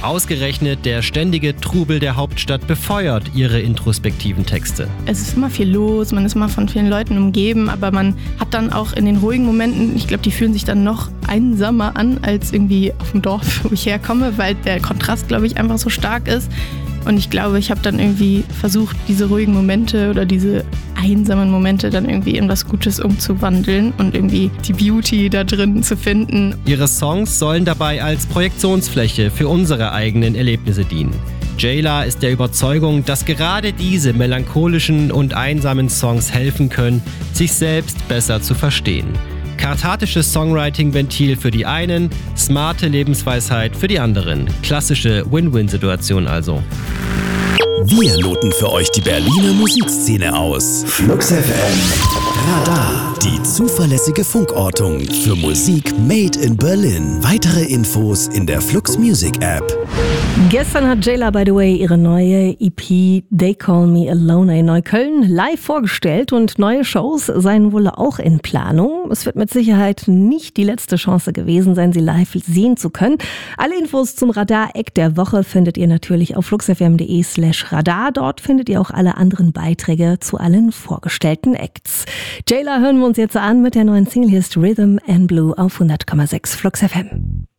Ausgerechnet der ständige Trubel der Hauptstadt befeuert ihre introspektiven Texte. Es ist immer viel los, man ist immer von vielen Leuten umgeben, aber man hat dann auch in den ruhigen Momenten, ich glaube, die fühlen sich dann noch einsamer an als irgendwie auf dem Dorf, wo ich herkomme, weil der Kontrast, glaube ich, einfach so stark ist. Und ich glaube, ich habe dann irgendwie versucht, diese ruhigen Momente oder diese einsamen Momente dann irgendwie in was Gutes umzuwandeln und irgendwie die Beauty da drin zu finden. Ihre Songs sollen dabei als Projektionsfläche für unsere eigenen Erlebnisse dienen. Jayla ist der Überzeugung, dass gerade diese melancholischen und einsamen Songs helfen können, sich selbst besser zu verstehen. Kathartisches Songwriting-Ventil für die einen, smarte Lebensweisheit für die anderen. Klassische Win-Win-Situation also. Wir loten für euch die Berliner Musikszene aus. Flux FM Radar, die zuverlässige Funkortung für Musik made in Berlin. Weitere Infos in der Flux Music App. Gestern hat Jayla, by the way, ihre neue EP They Call Me Alone in Neukölln live vorgestellt und neue Shows seien wohl auch in Planung. Es wird mit Sicherheit nicht die letzte Chance gewesen sein, sie live sehen zu können. Alle Infos zum Radar-Eck der Woche findet ihr natürlich auf fluxfm.de/radar. Dort findet ihr auch alle anderen Beiträge zu allen vorgestellten Acts. Jayla hören wir uns jetzt an mit der neuen Single, hier ist Rhythm and Blue auf 100,6 Flux FM.